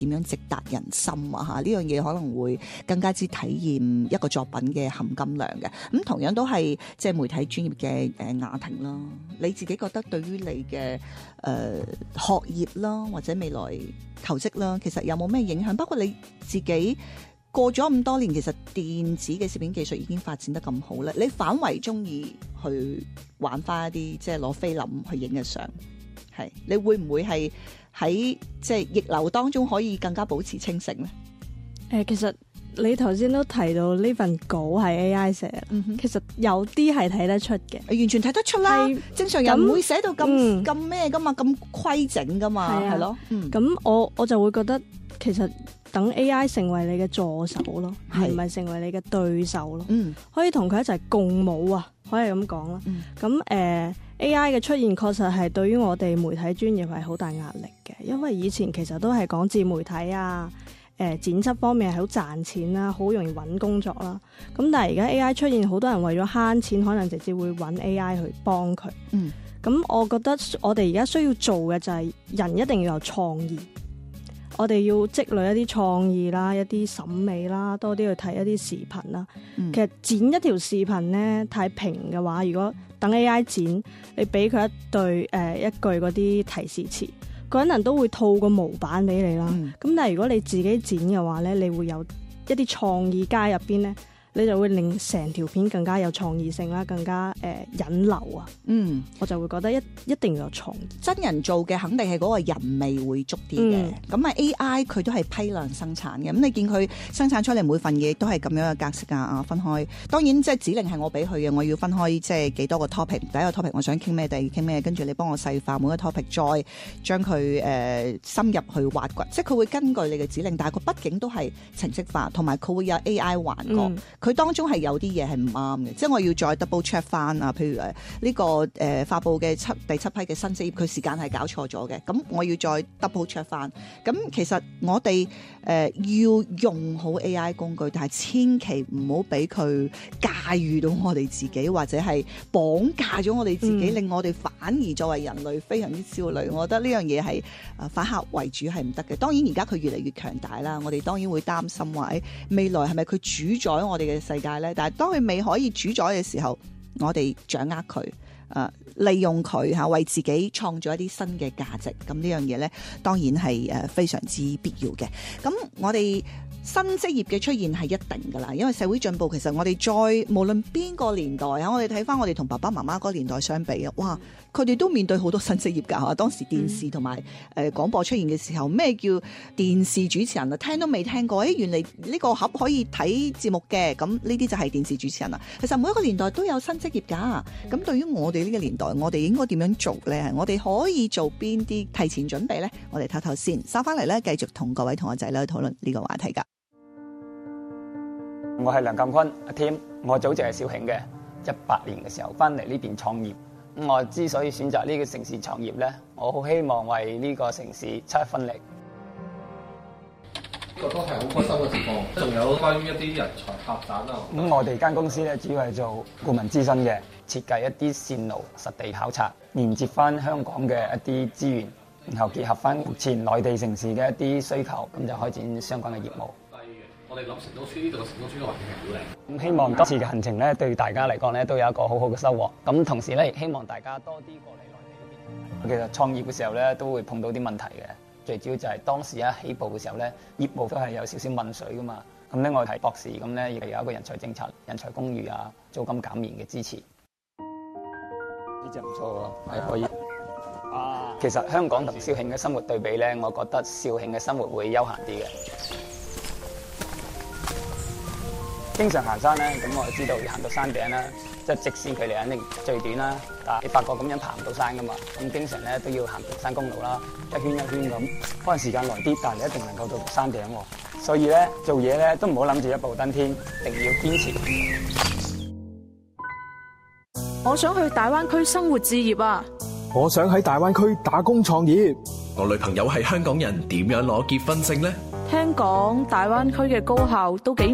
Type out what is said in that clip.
點樣直達人心啊嚇？呢樣嘢可能會更加之體驗一個作品嘅含金量嘅。咁同樣都係即係媒體專業嘅雅婷啦。你自己覺得對於你嘅學業啦，或者未來求職啦，其實有冇咩影響？包括你自己過咗咁多年，其實電子嘅攝影技術已經發展得咁好咧，你反為中意去玩翻一啲即係攞菲林去影嘅相，係你會唔會係喺即係逆流當中可以更加保持清醒咧？ 其實你頭先都提到呢份稿係 AI 寫，其實有啲係睇得出嘅， 完全睇得出啦。正常人唔會寫到咁咩噶嘛，咁規整噶嘛，係咯。 咁我就會覺得其實等 AI 成為你嘅助手咯，而唔係成為你嘅對手咯。可以同佢一齊共舞啊，可以咁講啦。咁AI 嘅出現確實係對於我哋媒體專業係好大壓力嘅，因為以前其實都係講自媒體啊。剪輯方面係好賺錢啦，好容易揾工作啦。咁但係而家 AI 出現，好多人為咗慳錢，可能直接會揾 AI 去幫佢。咁我覺得我哋而家需要做嘅就係人一定要有創意，我哋要積累一啲創意啦，一啲審美啦，多啲去睇一啲視頻啦。其實剪一條視頻呢，太平嘅話，如果等 AI 剪，你俾佢一句嗰啲提示詞，可能都會套個模板俾你啦。咁但係如果你自己剪嘅話咧，你會有一啲創意加入邊咧，你就會令成條片更加有創意性啦，更加引流啊。我就會覺得一定要有創意。真人做嘅肯定係嗰個人味會足啲嘅。咁啊 AI 佢都係批量生產嘅。咁你見佢生產出嚟每份嘢都係咁樣嘅格式啊，分開。當然即係指令係我俾佢嘅，我要分開即係幾多個 topic。第一個 topic 我想傾咩，第二傾咩，跟住你幫我細化每個 topic， 再將佢深入去挖掘。即係佢會根據你嘅指令，但係佢畢竟都係程式化，同埋佢會有 AI 幻覺。佢當中係有啲嘢係唔啱嘅，即係我要再 double check 翻啊。譬如呢個發布嘅第七批嘅新職業，佢時間係搞錯咗嘅，咁我要再 double check 翻。咁其實我哋要用好 AI 工具，但係千祈唔好俾佢駕馭到我哋自己，或者係綁架咗我哋自己，令我哋反而作為人類非常之焦慮。我覺得呢樣嘢係反客為主係唔得嘅。當然而家佢越嚟越強大啦，我哋當然會擔心話未來係咪佢主宰我哋嘅世界咧？但係當佢未可以主宰嘅時候，我哋掌握佢，利用佢嚇，為自己創造一啲新嘅價值。咁呢樣嘢咧，當然係非常之必要嘅。咁我哋新職業嘅出現係一定㗎啦，因為社會進步，其實我哋再無論邊個年代嚇，我哋睇翻我哋同爸爸媽媽嗰個年代相比啊，哇！佢哋都面對好多新職業㗎嚇。當時電視同埋廣播出現嘅時候，咩叫電視主持人啊？聽都未聽過，原來呢個盒可以睇節目嘅，咁呢啲就係電視主持人啦。其實每一個年代都有新職業㗎。咁對於我哋呢個年代，我哋應該點樣做咧？我哋可以做邊啲提前準備咧？我哋唞唞先，收翻嚟咧，繼續同各位同學仔咧討論呢個話題㗎。 我係梁鑑坤阿添，我祖籍係肇慶嘅，18年嘅時候翻嚟呢邊創業。我之所以選擇呢個城市創業咧，我好希望為呢個城市出一分力。 呢個都係好開心嘅情況。仲有關於一啲人才發展啊。 咁我哋間公司咧主要係做顧問諮詢嘅，設計一啲線路實地考察，連接翻香港嘅一啲資源，然後結合翻目前內地城市嘅一啲需求，咁就開展相關嘅業務。 我哋諗成都村呢度嘅成都村嘅環境係好靚。 咁希望今次嘅行程咧，對大家嚟講咧，都有一個好好嘅收穫。咁同時咧，亦希望大家多啲過嚟內地呢邊。其實創業嘅時候咧，都會碰到啲問題嘅。最主要就係當時一起步嘅時候咧，業務都係有少少問水噶嘛。咁咧，我係博士，咁咧亦係有一個人才政策、人才公寓啊、租金減免嘅支持。呢隻唔錯喎，係可以。其實香港同肇慶嘅生活對比咧，我覺得肇慶嘅生活會悠閒啲嘅。經常行山咧，咁我就知道要行到山頂啦，即係直線距離肯定最短啦。但係你發覺咁樣爬唔到山噶嘛，咁經常咧都要行平山公路啦，一圈一圈咁，可能時間耐啲，但係你一定能夠到山頂喎。所以咧做嘢咧都唔好諗住一步登天，一定要堅持。 我想去大灣區生活置業啊！ 我想喺大灣區打工創業。 我女朋友係香港人，點樣攞結婚證呢？ 聽講大灣區嘅高校都幾